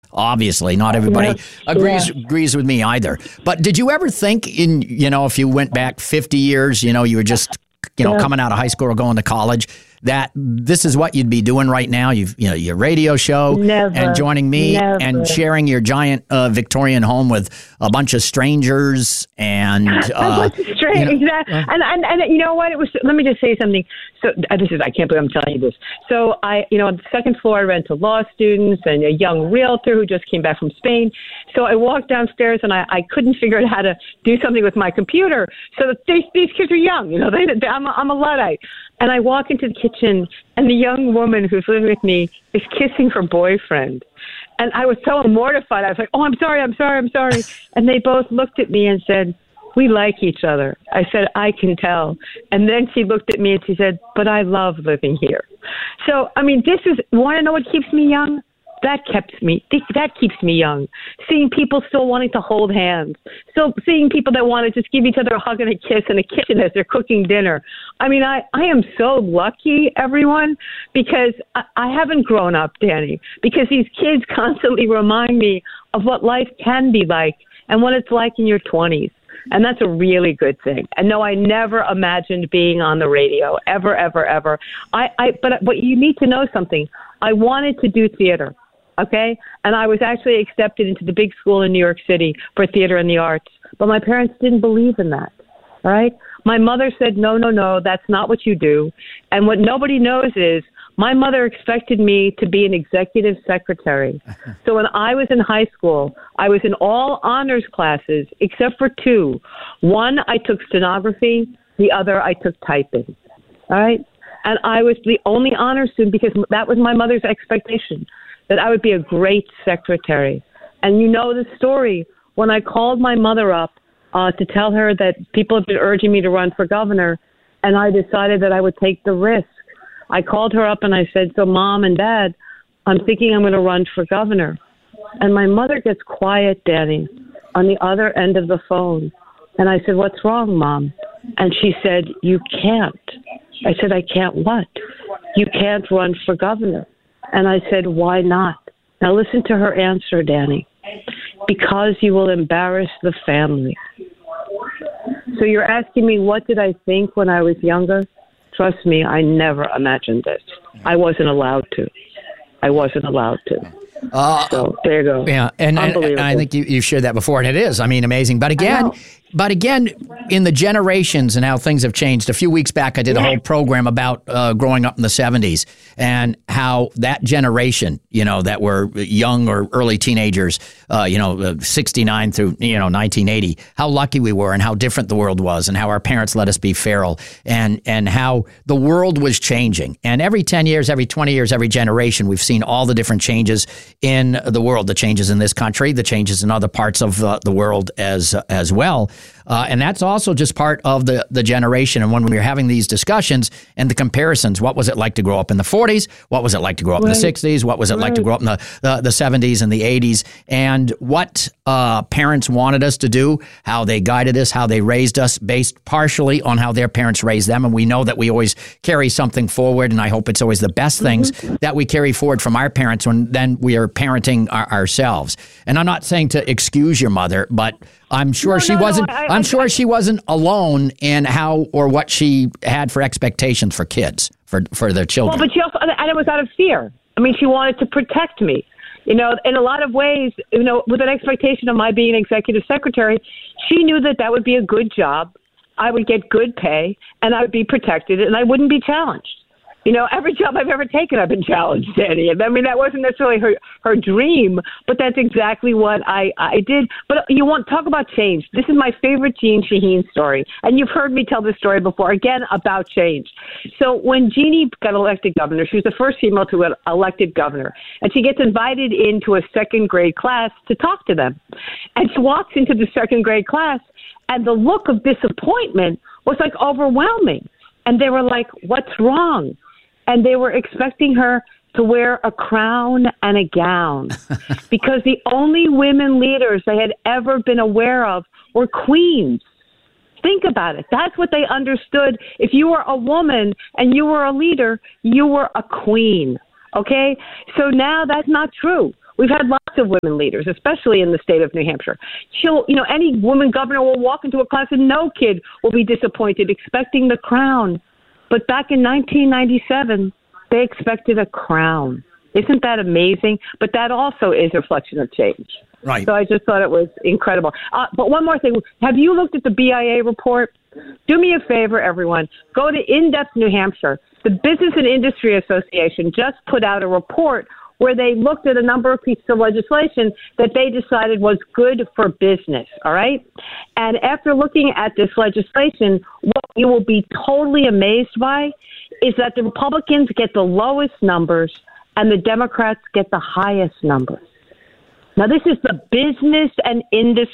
Obviously, not everybody agrees with me either. But did you ever think if you went back 50 years, you were just, coming out of high school or going to college, that this is what you'd be doing right now? Your radio show and joining me and sharing your giant Victorian home with a bunch of strangers and exactly. And you know what? It was. Let me just say something. So I can't believe I'm telling you this. So on the second floor, I rent to law students and a young realtor who just came back from Spain. So I walked downstairs and I couldn't figure out how to do something with my computer. So these kids are young. I'm a Luddite. And I walk into the kitchen, and the young woman who's living with me is kissing her boyfriend. And I was so mortified. I was like, oh, I'm sorry. And they both looked at me and said, we like each other. I said, I can tell. And then she looked at me and she said, but I love living here. So, want to know what keeps me young? That keeps me young. Seeing people still wanting to hold hands. Still seeing people that want to just give each other a hug and a kiss in the kitchen as they're cooking dinner. I am so lucky, everyone, because I haven't grown up, Danny, because these kids constantly remind me of what life can be like and what it's like in your 20s. And that's a really good thing. And no, I never imagined being on the radio, ever, ever, ever. But you need to know something. I wanted to do theater. Okay. And I was actually accepted into the big school in New York City for theater and the arts. But my parents didn't believe in that. All right. My mother said, no, that's not what you do. And what nobody knows is my mother expected me to be an executive secretary. So when I was in high school, I was in all honors classes except for two. One, I took stenography. The other, I took typing. All right. And I was the only honor student because that was my mother's expectation, that I would be a great secretary. And you know the story. When I called my mother up to tell her that people have been urging me to run for governor, and I decided that I would take the risk. I called her up and I said, so Mom and Dad, I'm thinking I'm going to run for governor. And my mother gets quiet, Danny, on the other end of the phone. And I said, what's wrong, Mom? And she said, you can't. I said, I can't what? You can't run for governor. And I said, why not? Now listen to her answer, Danny. Because you will embarrass the family. So you're asking me, what did I think when I was younger? Trust me, I never imagined this. I wasn't allowed to. So there you go. Yeah, and I think you've shared that before, and it is, amazing. But again, in the generations and how things have changed. A few weeks back, I did a whole program about growing up in the 70s and how that generation, that were young or early teenagers, 69 through, 1980, how lucky we were and how different the world was and how our parents let us be feral and how the world was changing. And every 10 years, every 20 years, every generation, we've seen all the different changes in the world, the changes in this country, the changes in other parts of the world as well. And that's also just part of the generation. And when we were having these discussions and the comparisons, what was it like to grow up in the 40s? What was it like to grow up in the 60s? What was it like to grow up in the 70s and the 80s? And what parents wanted us to do, how they guided us, how they raised us based partially on how their parents raised them. And we know that we always carry something forward. And I hope it's always the best things that we carry forward from our parents when then we are parenting ourselves. And I'm not saying to excuse your mother, but I'm sure she wasn't alone in how or what she had for expectations for kids, for their children. Well, but she also, and it was out of fear. She wanted to protect me. In a lot of ways, with an expectation of my being an executive secretary, she knew that would be a good job. I would get good pay, and I would be protected, and I wouldn't be challenged. Every job I've ever taken, I've been challenged, Danny. That wasn't necessarily her dream, but that's exactly what I did. But you want to talk about change. This is my favorite Jeanne Shaheen story. And you've heard me tell this story before, again, about change. So when Jeannie got elected governor, she was the first female to get elected governor. And she gets invited into a second grade class to talk to them. And she walks into the second grade class, and the look of disappointment was like overwhelming. And they were like, what's wrong? And they were expecting her to wear a crown and a gown because the only women leaders they had ever been aware of were queens. Think about it. That's what they understood. If you were a woman and you were a leader, you were a queen. Okay? So now that's not true. We've had lots of women leaders, especially in the state of New Hampshire. Any woman governor will walk into a class and no kid will be disappointed, expecting the crown. But back in 1997, they expected a crown. Isn't that amazing? But that also is a reflection of change. Right. So I just thought it was incredible. But one more thing. Have you looked at the BIA report? Do me a favor, everyone. Go to In-Depth New Hampshire. The Business and Industry Association just put out a report where they looked at a number of pieces of legislation that they decided was good for business, all right? And after looking at this legislation, what you will be totally amazed by is that the Republicans get the lowest numbers and the Democrats get the highest numbers. Now, this is the Business and Industry.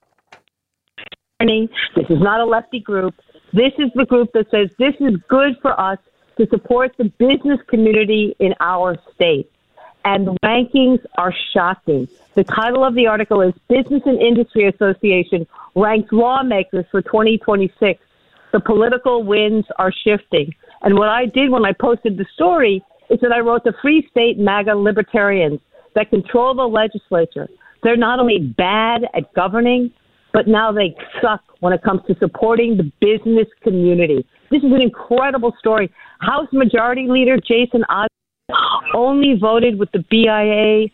This is not a lefty group. This is the group that says this is good for us to support the business community in our state. And the rankings are shocking. The title of the article is Business and Industry Association ranks lawmakers for 2026. The political winds are shifting. And what I did when I posted the story is that I wrote the Free State MAGA libertarians that control the legislature. They're not only bad at governing, but now they suck when it comes to supporting the business community. This is an incredible story. House Majority Leader Jason Osborne only voted with the BIA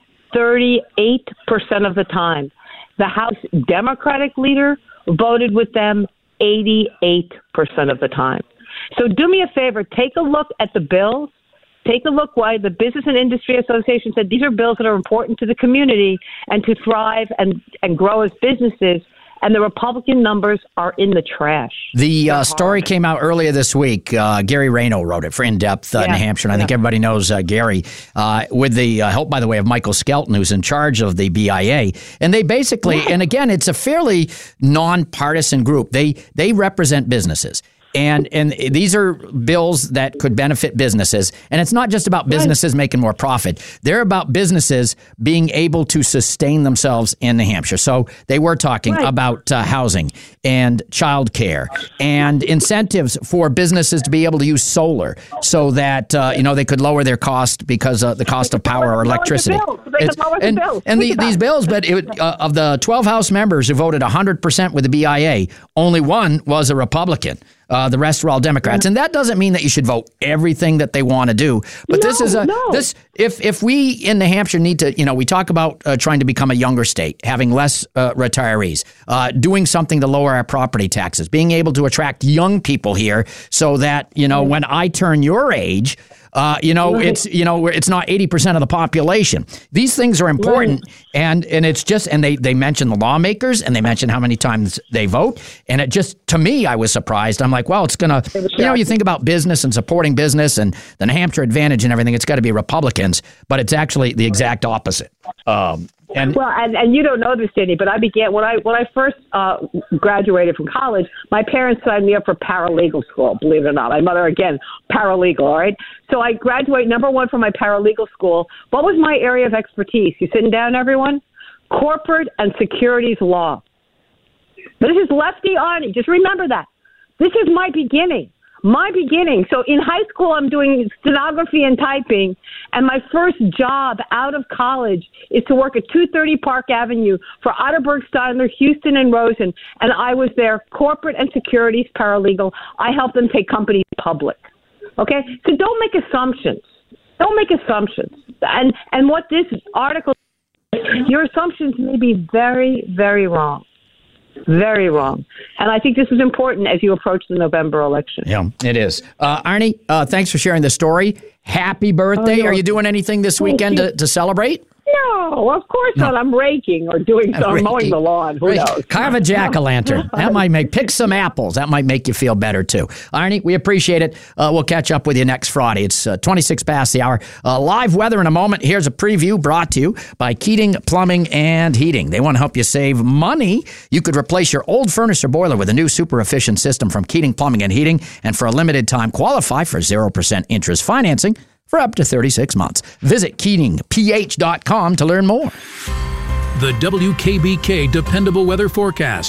38% of the time. The House Democratic leader voted with them 88% of the time. So do me a favor, take a look at the bills. Take a look why the Business and Industry Association said these are bills that are important to the community and to thrive and grow as businesses. And the Republican numbers are in the trash. The story came out earlier this week. Gary Rayno wrote it for In-Depth New Hampshire. And I think everybody knows Gary, with the help, by the way, of Michael Skelton, who's in charge of the BIA. And they basically, and again, it's a fairly nonpartisan group. They represent businesses. And these are bills that could benefit businesses. And it's not just about businesses making more profit. They're about businesses being able to sustain themselves in New Hampshire. So they were talking about housing and childcare and incentives for businesses to be able to use solar so that, they could lower their cost because of the cost of power or electricity. These bills, but of the 12 House members who voted 100% with the BIA, only one was a Republican. The rest were all Democrats. And that doesn't mean that you should vote everything that they want to do. But if we in New Hampshire need to, we talk about trying to become a younger state, having less retirees, doing something to lower our property taxes, being able to attract young people here so that, when I turn your age, it's not 80% of the population. These things are important, and it's just, and they mention the lawmakers and they mention how many times they vote, and it just, to me, I was surprised. I'm like, well, it's gonna, you think about business and supporting business and the New Hampshire Advantage and everything. It's got to be Republicans, but it's actually the exact opposite. And you don't know this, Danny, but I began when I first graduated from college. My parents signed me up for paralegal school. Believe it or not, my mother again paralegal. All right, so I graduate number one from my paralegal school. What was my area of expertise? You sitting down, everyone? Corporate and securities law. This is Lefty Arnie. Just remember that. This is my beginning. So in high school, I'm doing stenography and typing, and my first job out of college is to work at 230 Park Avenue for Otterberg, Steidler, Houston, and Rosen, and I was their corporate and securities paralegal. I helped them take companies public. Okay? So don't make assumptions. And what this article, your assumptions may be very, very wrong. Very wrong. And I think this is important as you approach the November election. Yeah, it is. Arnie, thanks for sharing the story. Happy birthday. Are you doing anything this weekend to celebrate? No, of course not. I'm raking or mowing the lawn. Who knows? Carve a jack-o'-lantern. That might pick some apples. That might make you feel better, too. Arnie, we appreciate it. We'll catch up with you next Friday. It's 26 past the hour. Live weather in a moment. Here's a preview brought to you by Keating Plumbing and Heating. They want to help you save money. You could replace your old furnace or boiler with a new super efficient system from Keating Plumbing and Heating, and for a limited time, qualify for 0% interest financing for up to 36 months. Visit KeatingPH.com to learn more. The WKBK Dependable Weather Forecast.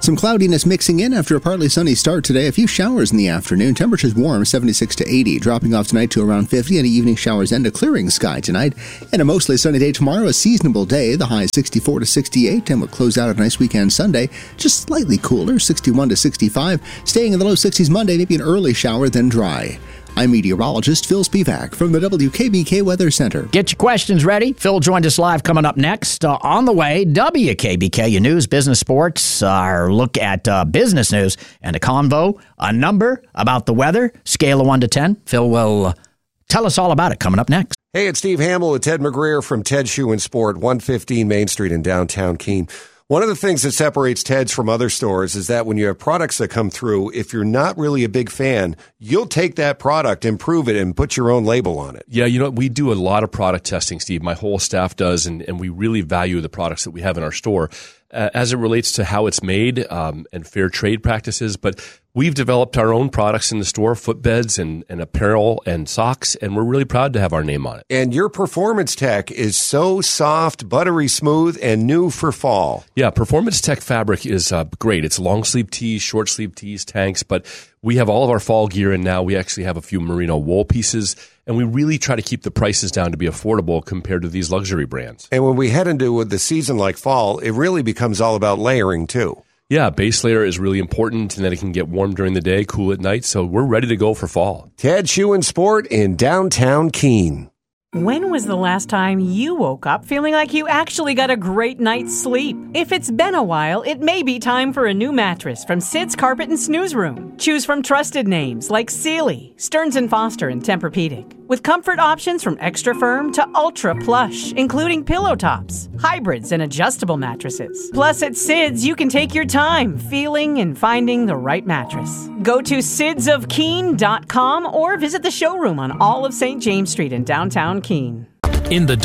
Some cloudiness mixing in after a partly sunny start today. A few showers in the afternoon. Temperatures warm, 76 to 80. Dropping off tonight to around 50. And evening showers and a clearing sky tonight. And a mostly sunny day tomorrow. A seasonable day. The high is 64 to 68. And we'll close out a nice weekend Sunday. Just slightly cooler, 61 to 65. Staying in the low 60s Monday. Maybe an early shower, then dry. I'm meteorologist Phil Spivak from the WKBK Weather Center. Get your questions ready. Phil joined us live coming up next. On the way, WKBK News, Business Sports, our look at business news, and a convo, a number about the weather, scale of 1 to 10. Phil will tell us all about it coming up next. Hey, it's Steve Hamill with Ted McGreer from Ted Shoe and Sport, 115 Main Street in downtown Keene. One of the things that separates Ted's from other stores is that when you have products that come through, if you're not really a big fan, you'll take that product, improve it, and put your own label on it. Yeah, we do a lot of product testing, Steve. My whole staff does, and we really value the products that we have in our store as it relates to how it's made and fair trade practices. But we've developed our own products in the store, footbeds and apparel and socks, and we're really proud to have our name on it. And your Performance Tech is so soft, buttery smooth, and new for fall. Yeah, Performance Tech fabric is great. It's long sleeve tees, short sleeve tees, tanks, but we have all of our fall gear in now. We actually have a few merino wool pieces, and we really try to keep the prices down to be affordable compared to these luxury brands. And when we head into the season like fall, it really becomes all about layering too. Yeah, base layer is really important, and then it can get warm during the day, cool at night, so we're ready to go for fall. Ted Shoe and Sport in downtown Keene. When was the last time you woke up feeling like you actually got a great night's sleep? If it's been a while, it may be time for a new mattress from Sid's Carpet and Snooze Room. Choose from trusted names like Sealy, Stearns & Foster, and Tempur-Pedic. With comfort options from extra firm to ultra plush, including pillow tops, hybrids, and adjustable mattresses. Plus, at Sid's, you can take your time feeling and finding the right mattress. Go to sidsofkeene.com or visit the showroom on all of St. James Street in downtown Keene. In the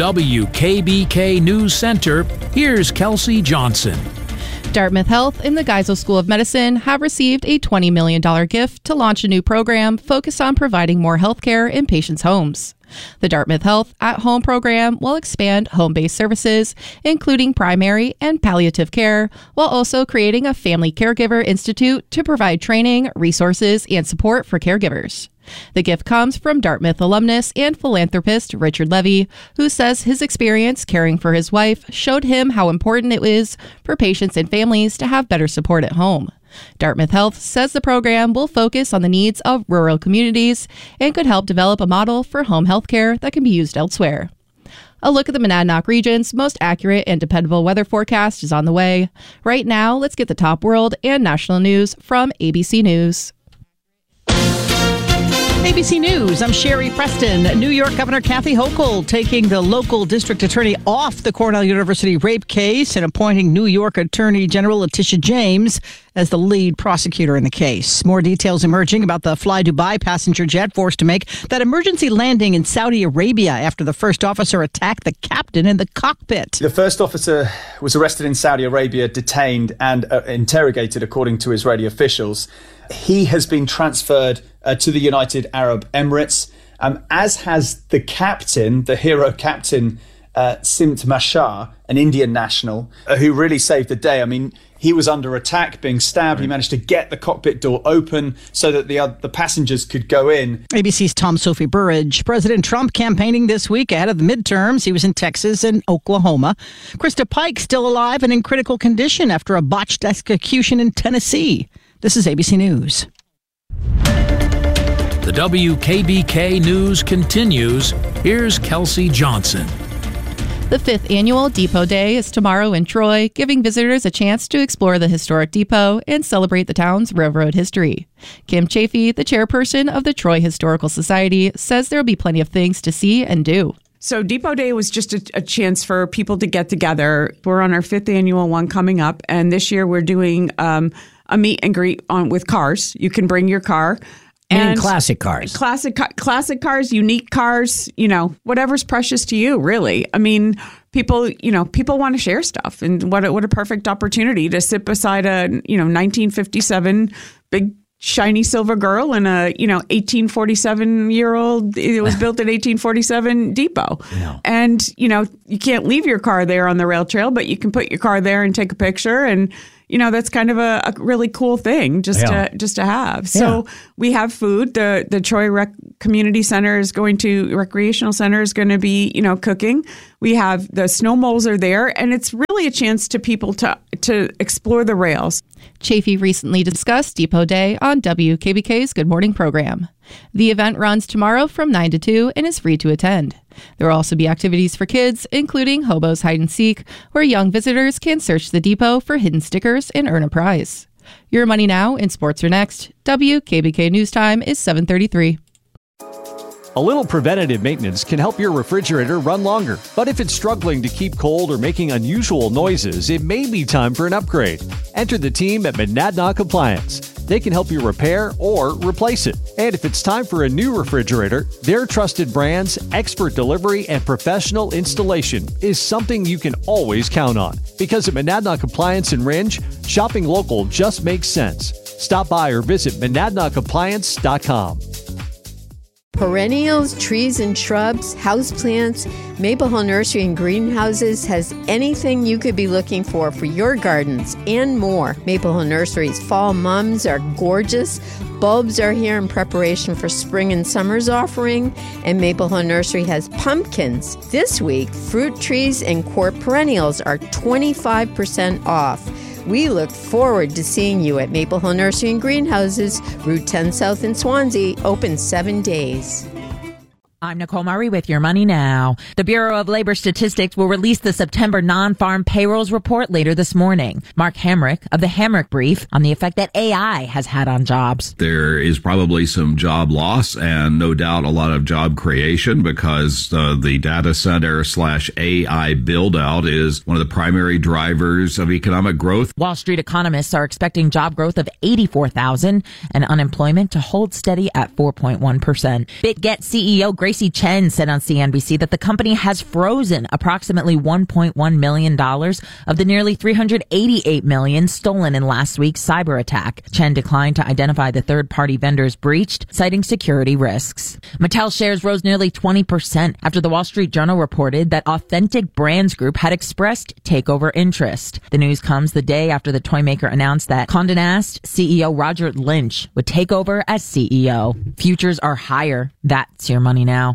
WKBK News Center, here's Kelsey Johnson. Dartmouth Health and the Geisel School of Medicine have received a $20 million gift to launch a new program focused on providing more health care in patients' homes. The Dartmouth Health at Home program will expand home-based services, including primary and palliative care, while also creating a Family Caregiver Institute to provide training, resources, and support for caregivers. The gift comes from Dartmouth alumnus and philanthropist Richard Levy, who says his experience caring for his wife showed him how important it is for patients and families to have better support at home. Dartmouth Health says the program will focus on the needs of rural communities and could help develop a model for home health care that can be used elsewhere. A look at the Monadnock region's most accurate and dependable weather forecast is on the way. Right now, let's get the top world and national news from ABC News. ABC News, I'm Sherry Preston. New York Governor Kathy Hochul taking the local district attorney off the Cornell University rape case and appointing New York Attorney General Letitia James as the lead prosecutor in the case. More details emerging about the Fly Dubai passenger jet forced to make that emergency landing in Saudi Arabia after the first officer attacked the captain in the cockpit. The first officer was arrested in Saudi Arabia, detained and interrogated, according to Israeli officials. He has been transferred to the United Arab Emirates, as has the captain, the hero captain, Simt Mashar, an Indian national, who really saved the day. I mean, he was under attack, being stabbed. He managed to get the cockpit door open so that the passengers could go in. ABC's Tom Sophie Burridge. President Trump campaigning this week ahead of the midterms. He was in Texas and Oklahoma. Krista Pike still alive and in critical condition after a botched execution in Tennessee. This is ABC News. The WKBK News continues. Here's Kelsey Johnson. The 5th annual Depot Day is tomorrow in Troy, giving visitors a chance to explore the historic depot and celebrate the town's railroad history. Kim Chafee, the chairperson of the Troy Historical Society, says there will be plenty of things to see and do. So Depot Day was just a chance for people to get together. We're on our 5th annual one coming up, and this year we're doing a meet and greet with cars. You can bring your car. And classic cars. Classic cars, unique cars, whatever's precious to you, really. I mean, people want to share stuff. And what a perfect opportunity to sit beside a, 1957 big shiny silver girl and a, 1847-year-old, it was built in 1847 Depot. No. And, you can't leave your car there on the rail trail, but you can put your car there and take a picture and, that's kind of a really cool thing just to have. So we have food. The Troy Community Center Recreational Center is going to be, cooking. We have the snow moles are there, and it's really a chance to people to explore the rails. Chafee recently discussed Depot Day on WKBK's Good Morning program. The event runs tomorrow from 9 to 2 and is free to attend. There will also be activities for kids, including Hobo's Hide and Seek, where young visitors can search the depot for hidden stickers and earn a prize. Your Money Now and Sports are next. WKBK News Time is 7:33. A little preventative maintenance can help your refrigerator run longer. But if it's struggling to keep cold or making unusual noises, it may be time for an upgrade. Enter the team at Monadnock Appliance. They can help you repair or replace it. And if it's time for a new refrigerator, their trusted brands, expert delivery, and professional installation is something you can always count on. Because at Monadnock Appliance in Rindge, shopping local just makes sense. Stop by or visit MonadnockAppliance.com. Perennials, trees and shrubs, houseplants, Maple Hill Nursery and Greenhouses has anything you could be looking for your gardens and more. Maple Hill Nursery's fall mums are gorgeous. Bulbs are here in preparation for spring and summer's offering, and Maple Hill Nursery has pumpkins. This week, fruit trees and court perennials are 25% off. We look forward to seeing you at Maple Hill Nursery and Greenhouses, Route 10 South in Swansea, open 7 days. I'm Nicole Murray with Your Money Now. The Bureau of Labor Statistics will release the September non-farm payrolls report later this morning. Mark Hamrick of the Hamrick Brief on the effect that AI has had on jobs. There is probably some job loss and no doubt a lot of job creation because the data center / AI build out is one of the primary drivers of economic growth. Wall Street economists are expecting job growth of 84,000 and unemployment to hold steady at 4.1%. BitGet CEO Gracie Chen said on CNBC that the company has frozen approximately $1.1 million of the nearly $388 million stolen in last week's cyber attack. Chen declined to identify the third-party vendors breached, citing security risks. Mattel shares rose nearly 20% after the Wall Street Journal reported that Authentic Brands Group had expressed takeover interest. The news comes the day after the toy maker announced that Condé Nast CEO Roger Lynch would take over as CEO. Futures are higher. That's Your Money Now.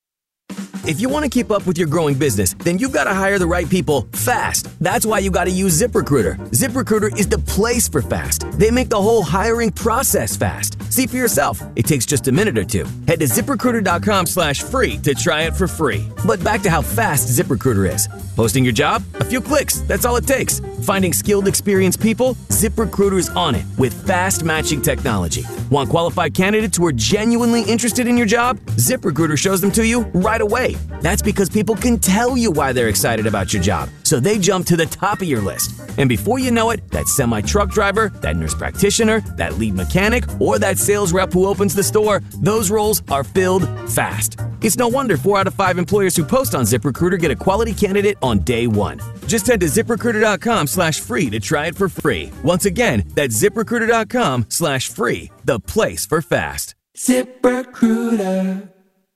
If you want to keep up with your growing business, then you've got to hire the right people fast. That's why you got to use ZipRecruiter. ZipRecruiter is the place for fast. They make the whole hiring process fast. See for yourself. It takes just a minute or two. Head to ZipRecruiter.com/free to try it for free. But back to how fast ZipRecruiter is. Posting your job? A few clicks. That's all it takes. Finding skilled, experienced people? ZipRecruiter's on it with fast matching technology. Want qualified candidates who are genuinely interested in your job? ZipRecruiter shows them to you right away. That's because people can tell you why they're excited about your job, so they jump to the top of your list. And before you know it, that semi-truck driver, that nurse practitioner, that lead mechanic, or that sales rep who opens the store, those roles are filled fast. It's no wonder 4 out of 5 employers who post on ZipRecruiter get a quality candidate on day one. Just head to ZipRecruiter.com/free to try it for free. Once again, that's ZipRecruiter.com/free, the place for fast. ZipRecruiter.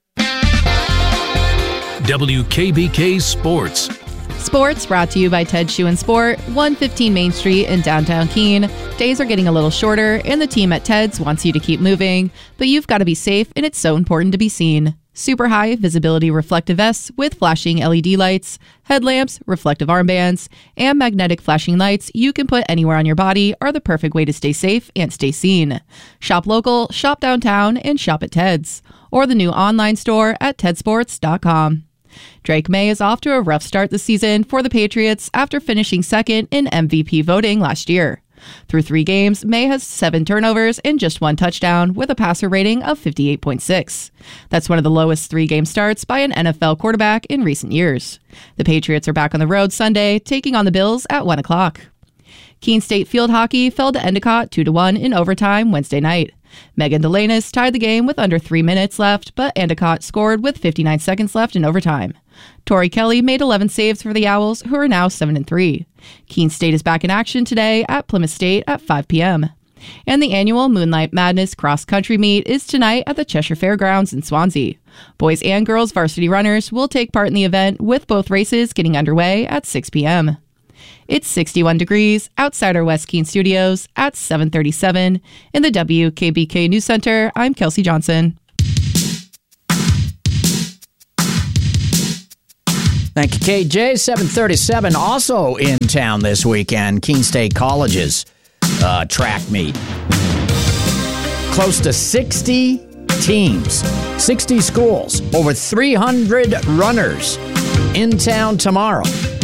WKBK Sports. Sports brought to you by Ted Shoe and Sport, 115 Main Street in downtown Keene. Days are getting a little shorter, and the team at Ted's wants you to keep moving, but you've got to be safe, and it's so important to be seen. Super high visibility reflective vests with flashing LED lights, headlamps, reflective armbands, and magnetic flashing lights you can put anywhere on your body are the perfect way to stay safe and stay seen. Shop local, shop downtown, and shop at Ted's, or the new online store at tedsports.com. Drake May is off to a rough start this season for the Patriots after finishing second in MVP voting last year. Through 3 games, May has 7 turnovers and just 1 touchdown with a passer rating of 58.6. That's one of the lowest 3-game starts by an NFL quarterback in recent years. The Patriots are back on the road Sunday, taking on the Bills at 1 o'clock. Keene State field hockey fell to Endicott 2-1 in overtime Wednesday night. Megan Delanis tied the game with under 3 minutes left, but Endicott scored with 59 seconds left in overtime. Tori Kelly made 11 saves for the Owls, who are now 7-3. Keene State is back in action today at Plymouth State at 5 p.m. And the annual Moonlight Madness cross-country meet is tonight at the Cheshire Fairgrounds in Swansea. Boys and girls varsity runners will take part in the event, with both races getting underway at 6 p.m. It's 61 degrees outside our West Keene studios at 7:37. In the WKBK News Center, I'm Kelsey Johnson. Thank you, KJ. 7:37. Also in town this weekend, Keene State College's track meet. Close to 60 teams, 60 schools, over 300 runners in town tomorrow.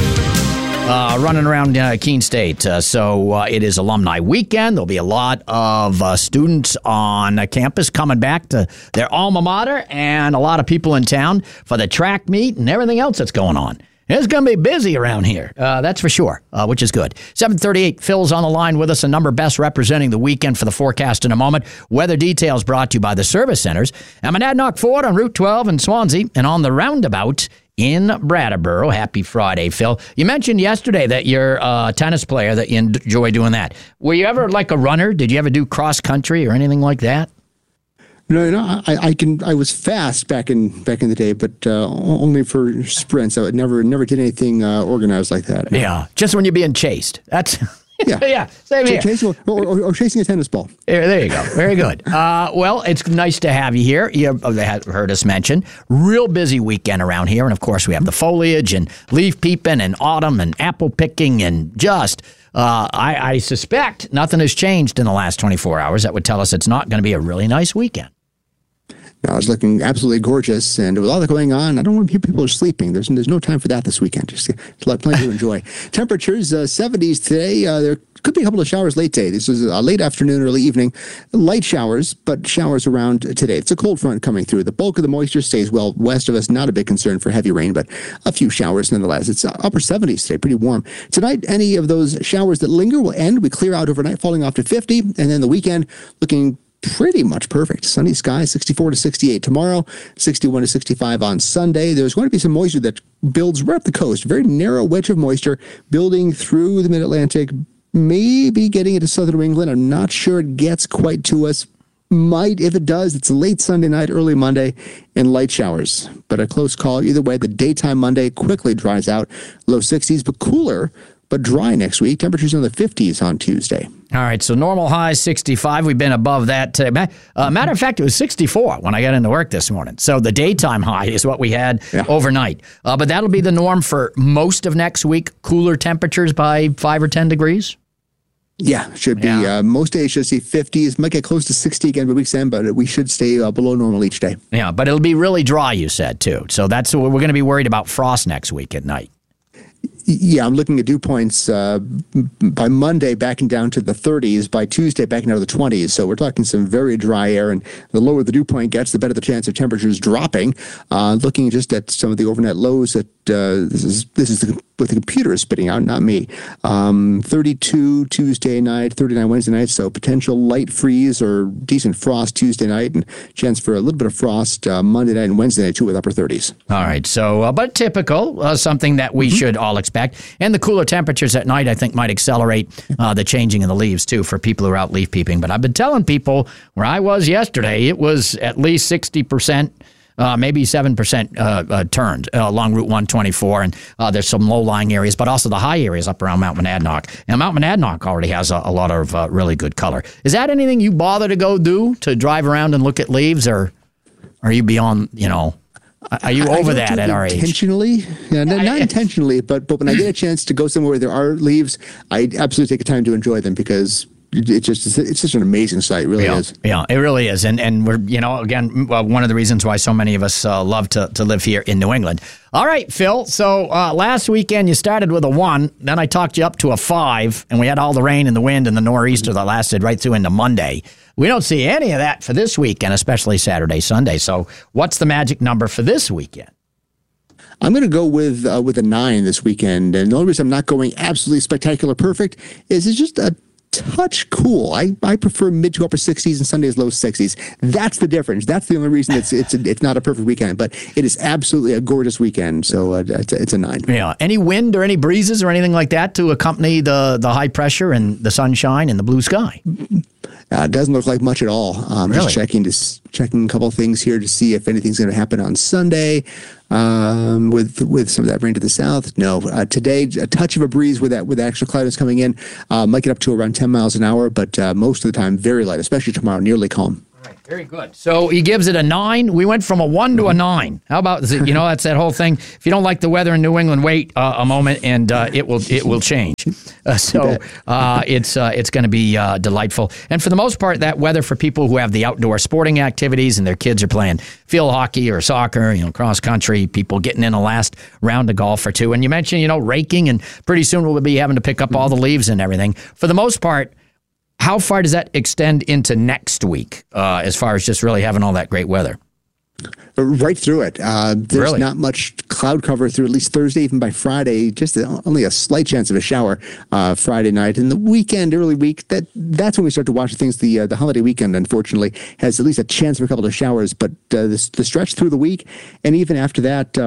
Running around Keene State. So it is alumni weekend. There'll be a lot of students on campus coming back to their alma mater and a lot of people in town for the track meet and everything else that's going on. It's going to be busy around here, that's for sure, which is good. 7:38, Phil's on the line with us, a number best representing the weekend for the forecast in a moment. Weather details brought to you by the service centers at Monadnock Ford on Route 12 in Swansea and on the roundabout in Brattleboro. Happy Friday, Phil. You mentioned yesterday that you're a tennis player, that you enjoy doing that. Were you ever like a runner? Did you ever do cross country or anything like that? No, I was fast back in the day, but only for sprints. I never did anything organized like that. Yeah, just when you're being chased. That's yeah, same here. Or chasing a tennis ball. There you go. Very good. Well, it's nice to have you here. You heard us mention real busy weekend around here, and of course we have the foliage and leaf peeping and autumn and apple picking and just. I suspect nothing has changed in the last 24 hours that would tell us it's not going to be a really nice weekend. I was looking absolutely gorgeous, and with all that going on, I don't want people are sleeping. There's no time for that this weekend. Just plenty to enjoy. Temperatures 70s today. There could be a couple of showers late today. This is a late afternoon, early evening. Light showers, but showers around today. It's a cold front coming through. The bulk of the moisture stays well west of us. Not a big concern for heavy rain, but a few showers nonetheless. It's upper 70s today, pretty warm. Tonight, any of those showers that linger will end. We clear out overnight, falling off to 50, and then the weekend looking pretty much perfect. Sunny skies, 64 to 68 tomorrow, 61 to 65 on Sunday. There's going to be some moisture that builds right up the coast. Very narrow wedge of moisture building through the mid-Atlantic, maybe getting into southern New England. I'm not sure it gets quite to us. Might, if it does, it's late Sunday night, early Monday, and light showers. But a close call. Either way, the daytime Monday quickly dries out. Low 60s, but cooler, but dry next week. Temperatures in the 50s on Tuesday. All right, so normal high 65. We've been above that today. Matter of fact, it was 64 when I got into work this morning. So the daytime high is what we had overnight. But that'll be the norm for most of next week. Cooler temperatures by 5 or 10 degrees. Yeah, should be. Most days should see 50s. Might get close to 60 again by week's end, but we should stay below normal each day. Yeah, but it'll be really dry, you said, too. So that's what we're going to be worried about, frost next week at night. Yeah, I'm looking at dew points by Monday backing down to the 30s, by Tuesday backing down to the 20s. So we're talking some very dry air, and the lower the dew point gets, the better the chance of temperatures dropping. Looking just at some of the overnight lows, that this is what the computer is spitting out, not me. 32 Tuesday night, 39 Wednesday night, so potential light freeze or decent frost Tuesday night, and chance for a little bit of frost Monday night and Wednesday night, too, with upper 30s. All right, so, but typical, something that we should all expect. And the cooler temperatures at night, I think, might accelerate the changing of the leaves, too, for people who are out leaf peeping. But I've been telling people where I was yesterday, it was at least 60%. Maybe 7% turned along Route 124, and there's some low-lying areas, but also the high areas up around Mount Monadnock. And Mount Monadnock already has a lot of really good color. Is that anything you bother to go do, to drive around and look at leaves, or are you beyond, are you over that at our age? Intentionally? Yeah, not intentionally, but when I get a chance to go somewhere where there are leaves, I absolutely take the time to enjoy them, because it's just an amazing sight. It really is. Yeah, it really is. And we're, again, one of the reasons why so many of us love to live here in New England. All right, Phil. So last weekend you started with a 1, then I talked you up to a 5, and we had all the rain and the wind and the nor'easter that lasted right through into Monday. We don't see any of that for this weekend, especially Saturday, Sunday. So what's the magic number for this weekend? I'm going to go with a 9 this weekend. And the only reason I'm not going absolutely spectacular perfect is it's just a touch cool. I prefer mid to upper 60s and Sundays low 60s. That's the difference. That's the only reason it's not a perfect weekend, but it is absolutely a gorgeous weekend. So it's a 9. Yeah. Any wind or any breezes or anything like that to accompany the high pressure and the sunshine and the blue sky? Doesn't look like much at all. Really? Just checking a couple of things here to see if anything's going to happen on Sunday with some of that rain to the south. No, today a touch of a breeze with that extra cloud is coming in. Might get up to around 10 miles an hour, but most of the time very light, especially tomorrow, nearly calm. Very good. So he gives it a 9. We went from a 1 to a 9. How about, that's that whole thing. If you don't like the weather in New England, wait a moment and it will change. It's going to be delightful. And for the most part, that weather for people who have the outdoor sporting activities and their kids are playing field hockey or soccer, cross country, people getting in a last round of golf or two. And you mentioned, raking, and pretty soon we'll be having to pick up all the leaves and everything. For the most part, how far does that extend into next week as far as just really having all that great weather? Right through it. There's not much cloud cover through at least Thursday, even by Friday. Just only a slight chance of a shower Friday night. And the weekend, early week, that's when we start to watch things. The holiday weekend, unfortunately, has at least a chance of a couple of showers. But the stretch through the week, and even after that,